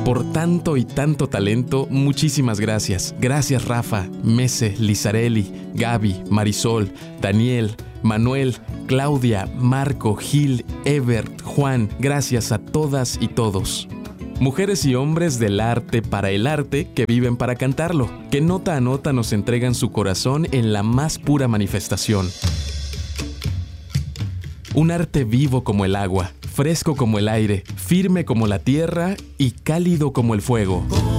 Por tanto y tanto talento, muchísimas gracias. Gracias Rafa, Mese, Lizarelli, Gaby, Marisol, Daniel, Manuel, Claudia, Marco, Gil, Ebert, Juan. Gracias a todas y todos. Mujeres y hombres del arte para el arte que viven para cantarlo, que nota a nota nos entregan su corazón en la más pura manifestación. Un arte vivo como el agua, fresco como el aire, firme como la tierra y cálido como el fuego.